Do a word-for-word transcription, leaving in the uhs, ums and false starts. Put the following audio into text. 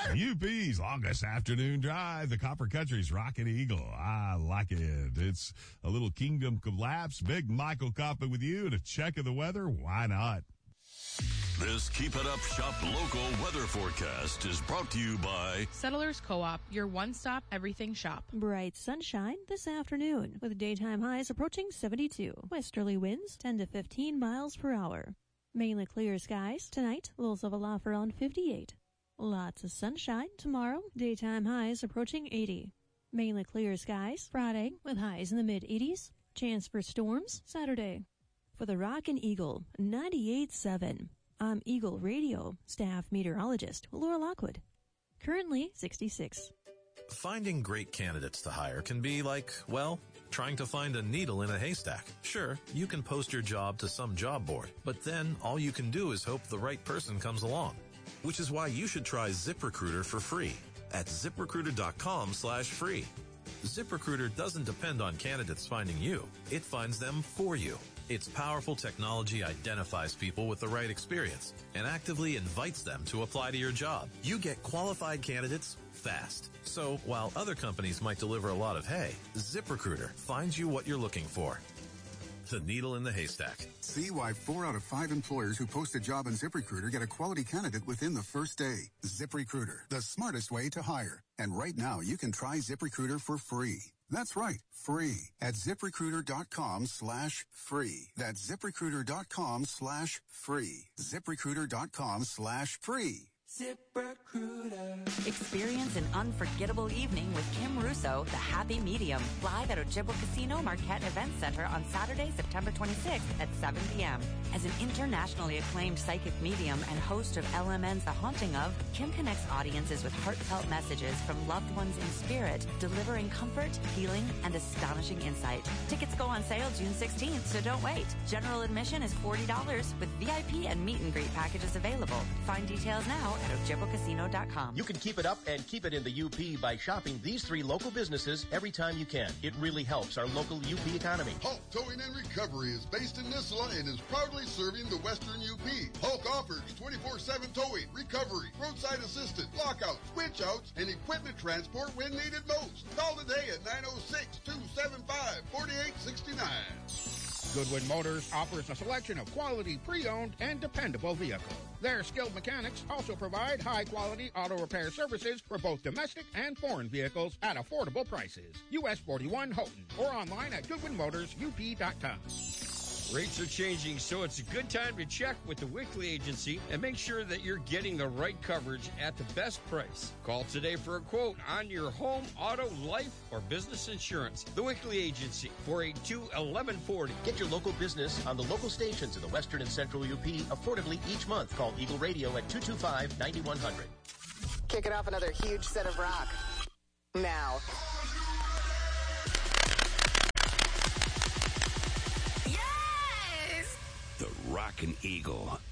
U P's longest afternoon drive, the Copper Country's Rockin' Eagle. I like it. It's a little kingdom collapse. Big Michael Coppa with you and a check of the weather. Why not? This Keep It Up Shop local weather forecast is brought to you by Settlers Co-op, your one-stop everything shop. Bright sunshine this afternoon with daytime highs approaching seventy-two. Westerly winds ten to fifteen miles per hour. Mainly clear skies tonight, lows of a low around fifty-eight. Lots of sunshine tomorrow, daytime highs approaching eighty. Mainly clear skies Friday with highs in the mid-eighties. Chance for storms Saturday. For the Rockin' Eagle ninety-eight point seven. I'm Eagle Radio staff meteorologist Laura Lockwood. Currently sixty-six. Finding great candidates to hire can be like, well, trying to find a needle in a haystack. Sure, you can post your job to some job board, but then all you can do is hope the right person comes along. Which is why you should try ZipRecruiter for free at ZipRecruiter.com slash free. ZipRecruiter doesn't depend on candidates finding you. It finds them for you. Its powerful technology identifies people with the right experience and actively invites them to apply to your job. You get qualified candidates fast. So while other companies might deliver a lot of hay, ZipRecruiter finds you what you're looking for. The needle in the haystack. See why four out of five employers who post a job on ZipRecruiter get a quality candidate within the first day. ZipRecruiter, the smartest way to hire. And right now, you can try ZipRecruiter for free. That's right, free at ZipRecruiter.com slash free. That's ZipRecruiter.com slash free. ZipRecruiter.com slash free. ZipRecruiter. Experience an unforgettable evening with Kim Russo, the Happy Medium, live at Ojibwa Casino Marquette Event Center on Saturday, September twenty-sixth at seven p.m. As an internationally acclaimed psychic medium and host of L M N's The Haunting Of, Kim connects audiences with heartfelt messages from loved ones in spirit, delivering comfort, healing, and astonishing insight. Tickets go on sale June sixteenth, so don't wait. General admission is forty dollars with V I P and meet and greet packages available. Find details now at Ojibwa Casino dot com. You can keep it up and keep it in the U P by shopping these three local businesses every time you can. It really helps our local U P economy. Hulk Towing and Recovery is based in Nissela and is proudly serving the Western U P. Hulk offers twenty-four seven towing, recovery, roadside assistance, lockouts, switch outs, and equipment transport when needed most. Call today at nine oh six, two seven five, four eight six nine. Goodwin Motors offers a selection of quality pre-owned and dependable vehicles. Their skilled mechanics also provide high-quality auto repair services for both domestic and foreign vehicles at affordable prices. U S forty-one Houghton or online at Goodwin Motors U P dot com. Rates are changing, so it's a good time to check with the Wickley Agency and make sure that you're getting the right coverage at the best price. Call today for a quote on your home, auto, life, or business insurance. The Wickley Agency, four eight two, one one four zero. Get your local business on the local stations in the Western and Central U P affordably each month. Call Eagle Radio at two two five, nine one zero zero. Kicking off another huge set of rock. Now. The Rockin' Eagle